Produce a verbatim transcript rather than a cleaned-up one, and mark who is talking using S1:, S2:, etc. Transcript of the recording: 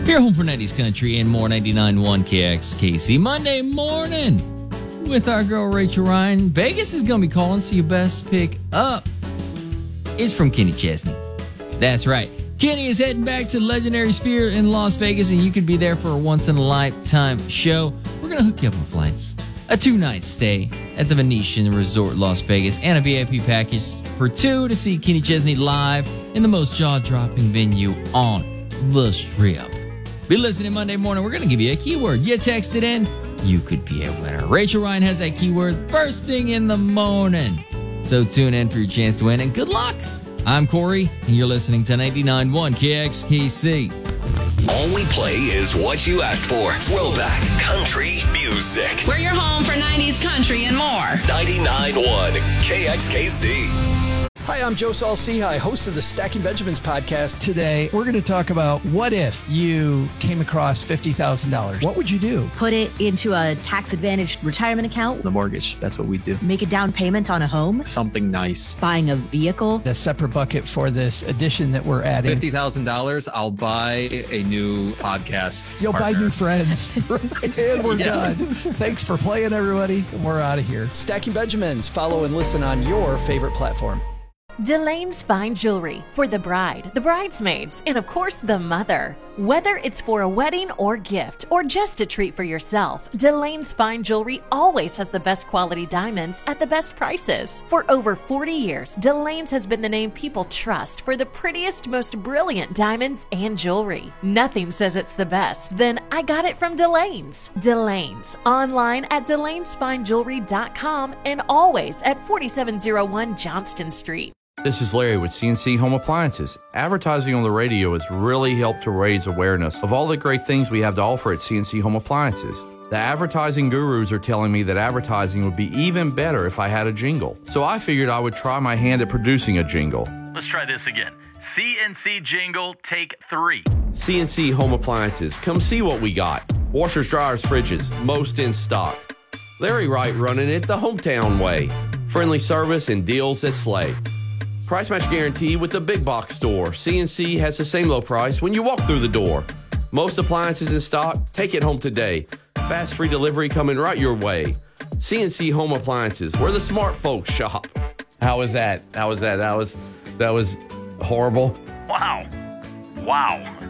S1: Here, home for nineties country and more. Ninety-nine point one K X K C. Monday morning with our girl Rachel Ryan. Vegas is going to be calling, so you best pick up. It's from Kenny Chesney. That's right. Kenny is heading back to the legendary Sphere in Las Vegas, and you could be there for a once-in-a-lifetime show. We're going to hook you up with flights, a two-night stay at the Venetian Resort Las Vegas, and a V I P package for two to see Kenny Chesney live in the most jaw-dropping venue on the Strip. Be listening Monday morning. We're going to give you a keyword. You text it in, you could be a winner. Rachel Ryan has that keyword first thing in the morning. So tune in for your chance to win, and good luck. I'm Corey, and you're listening to ninety-nine point one K X K C.
S2: All we play is what you asked for. Throwback country music.
S3: We're your home for nineties country and more.
S2: ninety-nine point one K X K C.
S4: Hi, I'm Joe Saul-Sehy, host of the Stacking Benjamins podcast.
S5: Today, we're going to talk about what if you came across fifty thousand dollars. What would you do?
S6: Put it into a tax-advantaged retirement account.
S7: The mortgage, that's what we do.
S6: Make a down payment on a home.
S7: Something nice.
S6: Buying a vehicle.
S5: A separate bucket for this addition that we're adding.
S7: fifty thousand dollars, I'll buy a new podcast
S5: You'll
S7: partner.
S5: buy new friends. And we're
S7: Yeah.
S5: done. Thanks for playing, everybody. We're out of here.
S4: Stacking Benjamins. Follow and listen on your favorite platform.
S8: Delane's Fine Jewelry for the bride, the bridesmaids, and of course the mother. Whether it's for a wedding or gift or just a treat for yourself, Delane's Fine Jewelry always has the best quality diamonds at the best prices. For over forty years, Delane's has been the name people trust for the prettiest, most brilliant diamonds and jewelry. Nothing says it's the best, then I got it from Delane's. Delane's, online at delanes fine jewelry dot com and always at forty-seven oh one Johnston Street.
S9: This is Larry with C N C Home Appliances. Advertising on the radio has really helped to raise awareness of all the great things we have to offer at C N C Home Appliances. The advertising gurus are telling me that advertising would be even better if I had a jingle. So I figured I would try my hand at producing a jingle.
S10: Let's try this again. C N C jingle, take three.
S9: C N C Home Appliances, come see what we got. Washers, dryers, fridges, most in stock. Larry Wright running it the hometown way. Friendly service and deals that slay. Price match guarantee with the big box store. C N C has the same low price when you walk through the door. Most appliances in stock, take it home today. Fast free delivery coming right your way. C N C Home Appliances, where the smart folks shop. How was that? How was that? That was that was horrible.
S10: Wow. Wow.